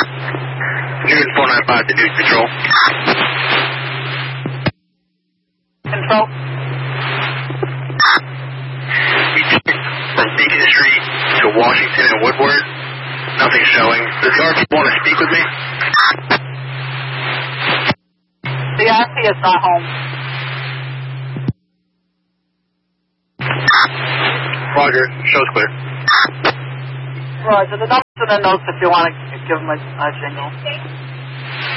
Newton 495 to Newton Control. Control. We checked from Beacon Street to Washington and Woodward. Nothing showing. Does the RP want to speak with me? The RP is not home. Roger. Show's clear. Roger. The number's in the notes if you want to give them a jingle.